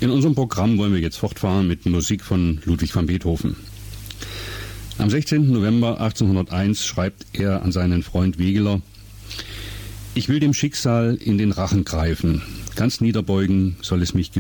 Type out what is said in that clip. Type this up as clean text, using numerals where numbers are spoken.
In unserem Programm wollen wir jetzt fortfahren mit Musik von Ludwig van Beethoven. Am 16. November 1801 schreibt er an seinen Freund Wegeler: Ich will dem Schicksal in den Rachen greifen, ganz niederbeugen soll es mich